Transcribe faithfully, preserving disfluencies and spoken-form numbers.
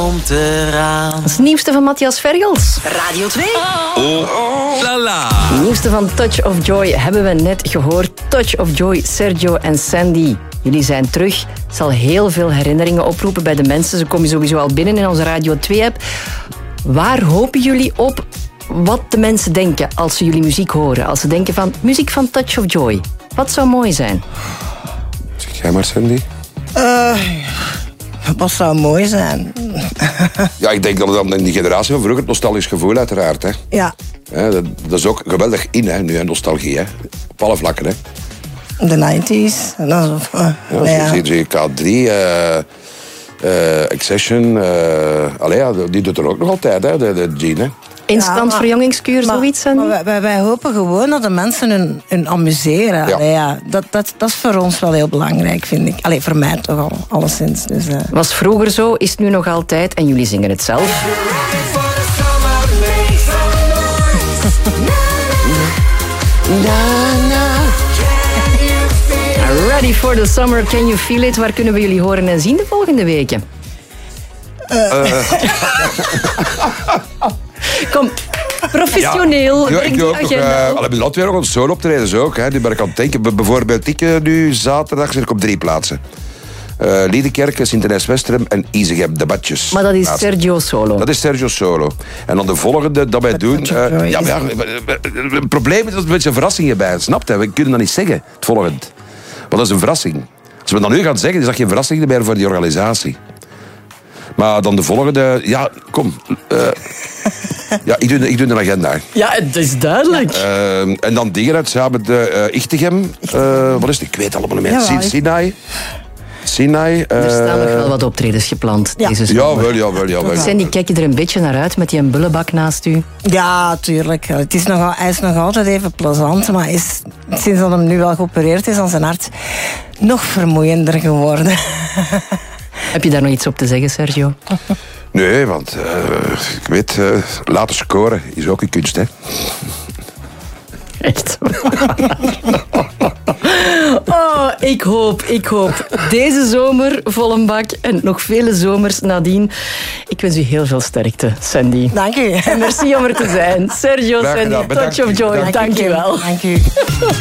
komt eraan. Dat is het nieuwste van Matthias Vergels. Radio twee. Oh, oh, la la. Het nieuwste van Touch of Joy hebben we net gehoord. Touch of Joy, Sergio en Sandy. Jullie zijn terug. Het zal heel veel herinneringen oproepen bij de mensen. Ze komen sowieso al binnen in onze Radio twee-app. Waar hopen jullie op wat de mensen denken als ze jullie muziek horen? Als ze denken van muziek van Touch of Joy. Wat zou mooi zijn? Zeg jij maar, Sandy. Uh, wat zou mooi zijn? Ja, ik denk dat het dan in die generatie van vroeger het nostalgisch gevoel uiteraard. Hè. Ja. Ja, dat, dat is ook geweldig in, hè, nu, hè, nostalgie. Hè. Op alle vlakken. Hè. De nineties. Dat is, uh, Ja, ja. zie je K drie, uh, uh, Accession. Uh, allee, ja, die doet er ook nog altijd, hè, de, de Jean. Hè. Instant Ja, maar- verjongingskuur, Maar, zoiets? Sandy? maar wij, wij, wij hopen gewoon dat de mensen hun, hun amuseren. Ja. Allee, ja, dat, dat, dat is voor ons wel heel belangrijk, vind ik. Allee, voor mij toch al, alleszins. Dus, uh. Was vroeger zo, is het nu nog altijd. En jullie zingen het zelf. Ready for the summer, can you feel it? Waar kunnen we jullie horen en zien de volgende weken? Uh. Kom, professioneel. Ja, denk ik doe die ook nog... agenda Uh, op. allee, we laten weer nog een solo optredens ook. Hè, die ben ik aan het denken. B- Bijvoorbeeld ik uh, nu zaterdag zit ik op drie plaatsen. Uh, Liedekerke, Sint-Ernest-Westerem en Izegem, de Badjes. Maar dat is Plaatsen. Sergio Solo. Dat is Sergio Solo. En dan de volgende dat wij doen... Touch of Uh, Joy ja, is- maar ja, het probleem is dat er een beetje verrassingen bij. Snapt hè? We kunnen dat niet zeggen, het volgende. Want dat is een verrassing. Als we dat nu gaan zeggen, is dat geen verrassing meer voor die organisatie. Maar dan de volgende... Ja, kom. Uh, ja, ik doe, ik doe een agenda. Ja, het is duidelijk. Uh, en dan dingen uit samen de uh, Ichtegem. Uh, wat is het? Ik weet allemaal niet meer. Jawel, Sin- ik- Sinai. Sinai. Uh, Er staan nog wel wat optredens gepland Ja. deze zomer. Jawel, jawel, jawel. Sandy, kijk je er een beetje naar uit met die een bullebak naast u? Ja, tuurlijk. Het is nog, al- hij is nog altijd even plezant, maar is, sinds dat hem nu wel geopereerd is aan zijn hart, nog vermoeiender geworden. Heb je daar nog iets op te zeggen, Sergio? Nee, want uh, ik weet, uh, laten scoren is ook een kunst, hè. Echt Oh, ik hoop, ik hoop. Deze zomer vol een bak en nog vele zomers nadien. Ik wens u heel veel sterkte, Sandy. Dank u. En merci om er te zijn. Sergio, Graag Sandy, gedaan. Bedankt Touch of u. Joy. Bedankt. Dank je wel. Dank u.